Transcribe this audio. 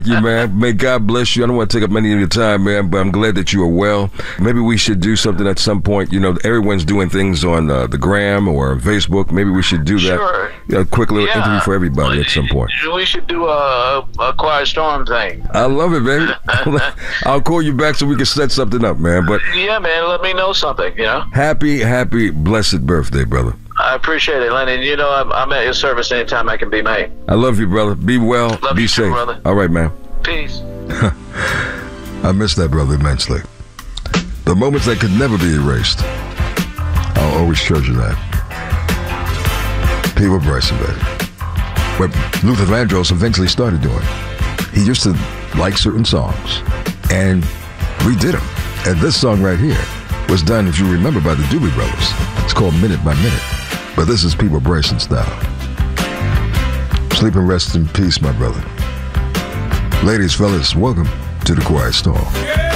You, man. May God bless you. I don't want to take up any of your time, man, but I'm glad that you are well. Maybe we should do something at some point. You know, everyone's doing things on the gram or Facebook. Maybe we should do that. Sure. A quick little interview for everybody at some point. We should do a Quiet Storm thing. I love it, baby. I'll call you back so we can set something up, man. But yeah, man, let me know something, you know? Happy, blessed birthday, brother. I appreciate it, Lenny. You know, I'm at your service anytime I can be made. I love you, brother. Be well. Love be you safe. too, brother. All right, man. Peace. I miss that brother immensely. The moments that could never be erased. I'll always treasure that. Peter Bryson, baby. What Luther Vandross eventually started doing. He used to like certain songs and redid them. And this song right here was done, if you remember, by the Doobie Brothers. It's called Minute by Minute. But this is Peter Bryson style. Sleep and rest in peace, my brother. Ladies, fellas, welcome to the Quiet Storm.